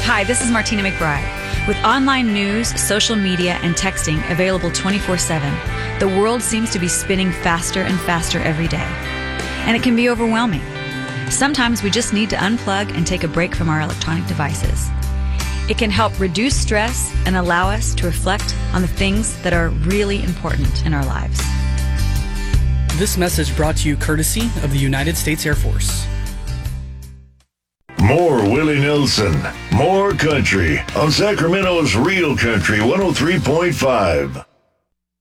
Hi, this is Martina McBride. With online news, social media, and texting available 24/7, the world seems to be spinning faster and faster every day. And it can be overwhelming. Sometimes we just need to unplug and take a break from our electronic devices. It can help reduce stress and allow us to reflect on the things that are really important in our lives. This message brought to you courtesy of the United States Air Force. More Willie Nelson, more country on Sacramento's Real Country 103.5.